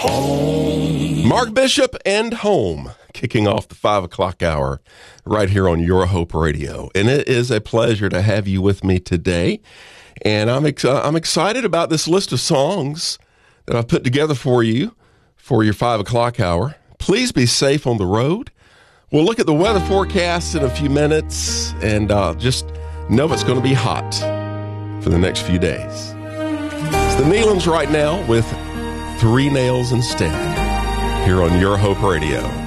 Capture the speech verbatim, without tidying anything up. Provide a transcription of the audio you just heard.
Home. Mark Bishop and Home, kicking off the five o'clock hour right here on Your Hope Radio. And it is a pleasure to have you with me today. And I'm ex- I'm excited about this list of songs that I've put together for you for your five o'clock hour. Please be safe on the road. We'll look at the weather forecast in a few minutes, and uh, just know it's going to be hot for the next few days. It's the Nealons right now with Three Nails Instead here on Your Hope Radio.